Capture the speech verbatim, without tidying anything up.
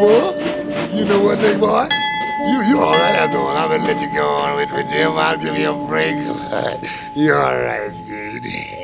boy. You know what, big boy? You you all right after all. I'm gonna let you go on with, with Jim. I'll give you a break. You all right, dude.